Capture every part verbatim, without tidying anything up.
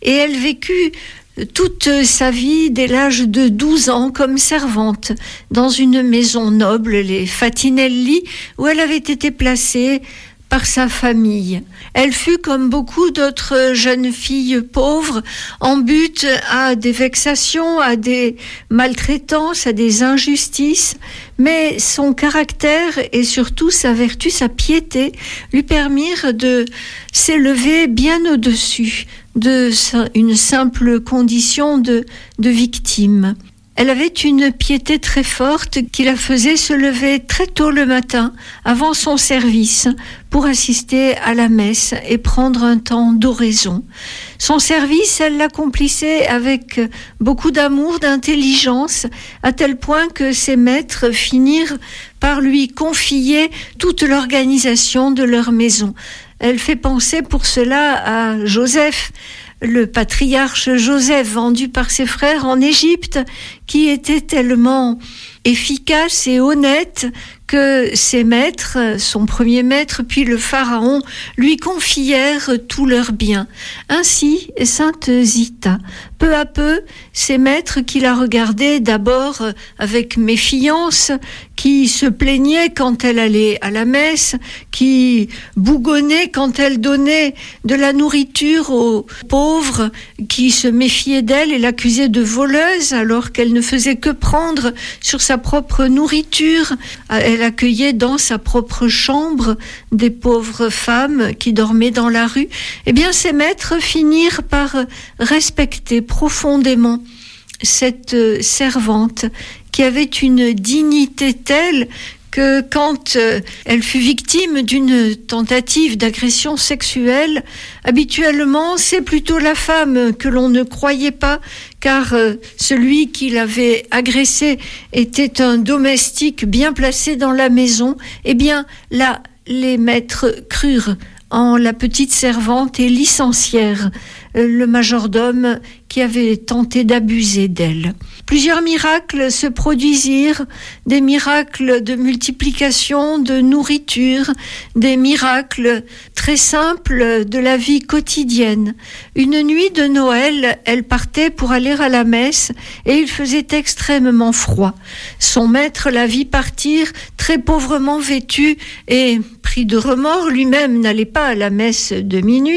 et elle vécut toute sa vie, dès l'âge de douze ans, comme servante dans une maison noble, les Fatinelli, où elle avait été placée par sa famille. Elle fut, comme beaucoup d'autres jeunes filles pauvres, en butte à des vexations, à des maltraitances, à des injustices, mais son caractère et surtout sa vertu, sa piété, lui permirent de s'élever bien au-dessus de une simple condition de, de victime. Elle avait une piété très forte qui la faisait se lever très tôt le matin, avant son service, pour assister à la messe et prendre un temps d'oraison. Son service, elle l'accomplissait avec beaucoup d'amour, d'intelligence, à tel point que ses maîtres finirent par lui confier toute l'organisation de leur maison. Elle fait penser pour cela à Joseph, le patriarche Joseph, vendu par ses frères en Égypte, qui était tellement efficace et honnête que ses maîtres, son premier maître, puis le pharaon, lui confièrent tous leurs biens. Ainsi, sainte Zita, peu à peu, ses maîtres qui la regardaient d'abord avec méfiance, qui se plaignaient quand elle allait à la messe, qui bougonnaient quand elle donnait de la nourriture aux pauvres, qui se méfiaient d'elle et l'accusaient de voleuse alors qu'elle ne faisait que prendre sur sa propre nourriture. Elle accueillait dans sa propre chambre des pauvres femmes qui dormaient dans la rue. Eh bien, ses maîtres finirent par respecter profondément cette servante qui avait une dignité telle que quand euh, elle fut victime d'une tentative d'agression sexuelle, habituellement, c'est plutôt la femme que l'on ne croyait pas, car euh, celui qui l'avait agressée était un domestique bien placé dans la maison. Eh bien, là, les maîtres crurent en la petite servante et licencièrent le majordome qui avait tenté d'abuser d'elle. Plusieurs miracles se produisirent, des miracles de multiplication de nourriture, des miracles très simples de la vie quotidienne. Une nuit de Noël, elle partait pour aller à la messe et il faisait extrêmement froid. Son maître la vit partir très pauvrement vêtue et, pris de remords, lui-même n'allait pas à la messe de minuit.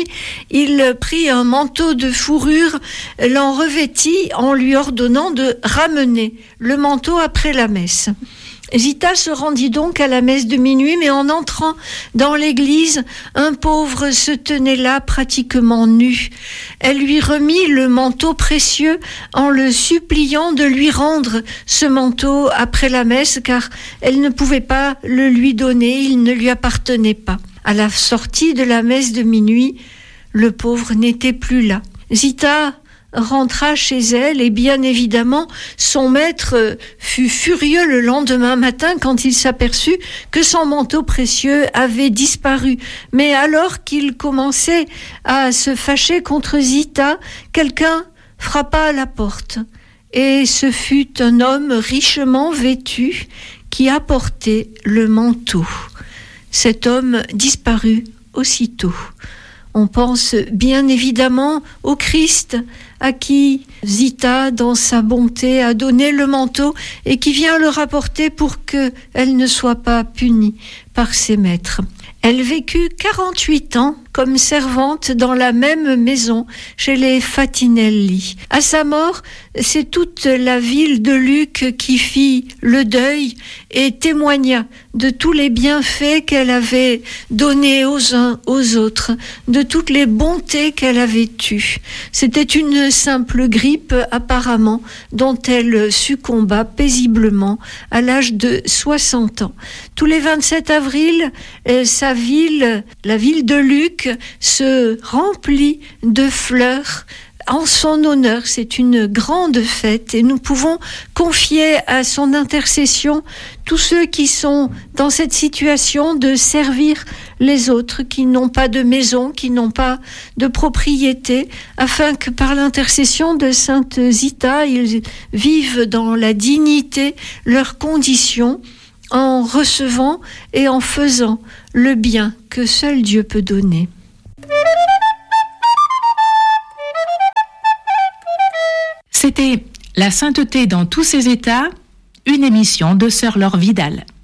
Il prit un manteau de fourrure, l'en revêtit en lui ordonnant de ramener le manteau après la messe. Zita se rendit donc à la messe de minuit, mais en entrant dans l'église, un pauvre se tenait là pratiquement nu. Elle lui remit le manteau précieux en le suppliant de lui rendre ce manteau après la messe, car elle ne pouvait pas le lui donner, il ne lui appartenait pas. À la sortie de la messe de minuit, le pauvre n'était plus là. Zita rentra chez elle et bien évidemment son maître fut furieux le lendemain matin quand il s'aperçut que son manteau précieux avait disparu. Mais alors qu'il commençait à se fâcher contre Zita, quelqu'un frappa à la porte et ce fut un homme richement vêtu qui apportait le manteau. Cet homme disparut aussitôt. On pense bien évidemment au Christ à qui Zita, dans sa bonté, a donné le manteau et qui vient le rapporter pour qu'elle ne soit pas punie par ses maîtres. Elle vécut quarante-huit ans comme servante dans la même maison chez les Fatinelli. À sa mort, c'est toute la ville de Lucques qui fit le deuil et témoigna de tous les bienfaits qu'elle avait donnés aux uns aux autres, de toutes les bontés qu'elle avait eues. C'était une simple grippe apparemment dont elle succomba paisiblement à l'âge de soixante ans. Tous les vingt-sept avril, sa ville, la ville de Lucques, se remplit de fleurs en son honneur. C'est une grande fête et nous pouvons confier à son intercession tous ceux qui sont dans cette situation de servir les autres, qui n'ont pas de maison, qui n'ont pas de propriété, afin que par l'intercession de Sainte Zita, ils vivent dans la dignité leurs conditions, en recevant et en faisant le bien que seul Dieu peut donner. C'était La sainteté dans tous ses états, une émission de Sœur Laure Vidal.